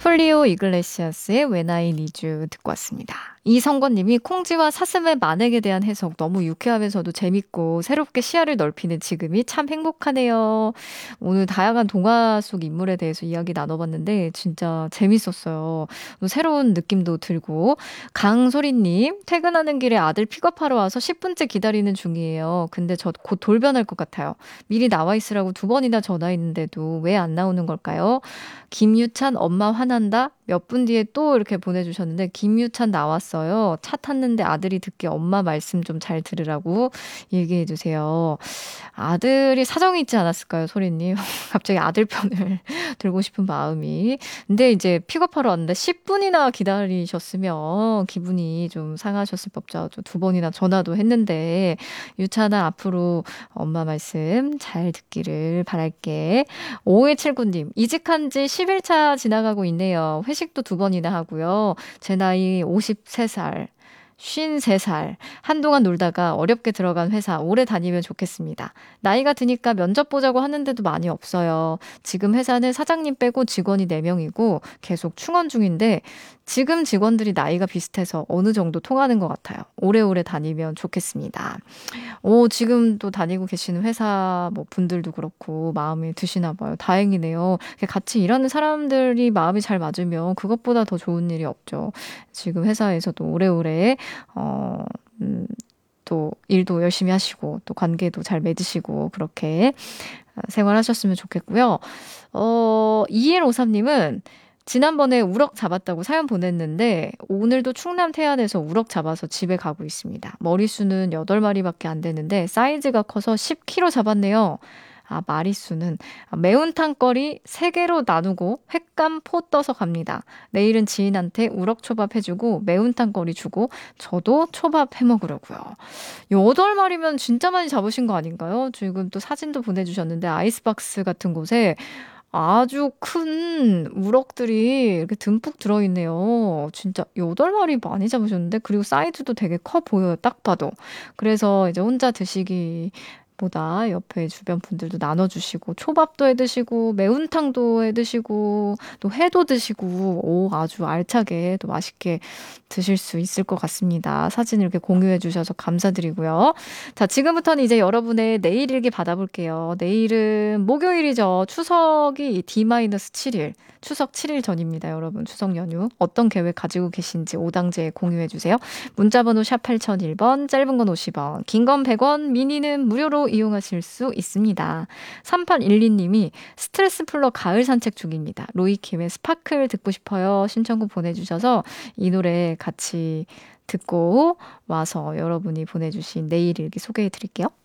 훌리오 이글레시아스의 When I Need You 듣고 왔습니다. 이성권님이 콩지와 사슴의 만행에 대한 해석 너무 유쾌하면서도 재밌고 새롭게 시야를 넓히는 지금이 참 행복하네요. 오늘 다양한 동화 속 인물에 대해서 이야기 나눠봤는데 진짜 재밌었어요. 또 새로운 느낌도 들고 강소리님 퇴근하는 길에 아들 픽업하러 와서 10분째 기다리는 중이에요. 근데 저 곧 돌변할 것 같아요. 미리 나와 있으라고 2번이나 전화했는데도 왜 안 나오는 걸까요? 김유찬 엄마 화난다? 몇 분 뒤에 또 이렇게 보내주셨는데 김유찬 나왔어요. 차 탔는데 아들이 듣게 엄마 말씀 좀 잘 들으라고 얘기해 주세요. 아들이 사정이 있지 않았을까요, 소리님? 갑자기 아들 편을 들고 싶은 마음이. 근데 이제 픽업하러 왔는데 10분이나 기다리셨으면 기분이 좀 상하셨을 법죠. 좀 2번이나 전화도 했는데 유찬아 앞으로 엄마 말씀 잘 듣기를 바랄게. 5179님, 이직한 지 10일차 지나가고 있네요. 회식도 2번이나 하고요. 제 나이 53살. 53살. 한동안 놀다가 어렵게 들어간 회사 오래 다니면 좋겠습니다. 나이가 드니까 면접 보자고 하는데도 많이 없어요. 지금 회사는 사장님 빼고 직원이 4명이고 계속 충원 중인데 지금 직원들이 나이가 비슷해서 어느 정도 통하는 것 같아요. 오래오래 다니면 좋겠습니다. 지금 또 다니고 계시는 회사 뭐 분들도 그렇고 마음에 드시나 봐요. 다행이네요. 같이 일하는 사람들이 마음이 잘 맞으면 그것보다 더 좋은 일이 없죠. 지금 회사에서도 오래오래 또 일도 열심히 하시고 또 관계도 잘 맺으시고 그렇게 생활하셨으면 좋겠고요. 2153님은 지난번에 우럭 잡았다고 사연 보냈는데 오늘도 충남 태안에서 우럭 잡아서 집에 가고 있습니다. 머리수는 8마리밖에 안 되는데 사이즈가 커서 10kg 잡았네요. 마리수는 매운탕거리 3개로 나누고 횟감 포 떠서 갑니다. 내일은 지인한테 우럭초밥 해주고 매운탕거리 주고 저도 초밥 해먹으려고요. 8마리면 진짜 많이 잡으신 거 아닌가요? 지금 또 사진도 보내주셨는데 아이스박스 같은 곳에 아주 큰 우럭들이 이렇게 듬뿍 들어있네요. 진짜 8마리 많이 잡으셨는데, 그리고 사이즈도 되게 커 보여요. 딱 봐도. 그래서 이제 혼자 드시기 보다 옆에 주변 분들도 나눠주시고, 초밥도 해 드시고, 매운탕도 해 드시고, 또 회도 드시고, 아주 알차게 또 맛있게 드실 수 있을 것 같습니다. 사진 이렇게 공유해 주셔서 감사드리고요. 자, 지금부터는 이제 여러분의 내일 일기 받아볼게요. 내일은 목요일이죠. 추석이 D-7일. 추석 7일 전입니다, 여러분. 추석 연휴. 어떤 계획 가지고 계신지 오당제에 공유해 주세요. 문자번호 샵 8001번, 짧은 건 50원, 긴 건 100원, 미니는 무료로 이용하실 수 있습니다. 3812님이 스트레스 풀러 가을 산책 중입니다. 로이킴의 스파클 듣고 싶어요. 신청곡 보내주셔서 이 노래 같이 듣고 와서 여러분이 보내주신 내일 일기 소개해 드릴게요.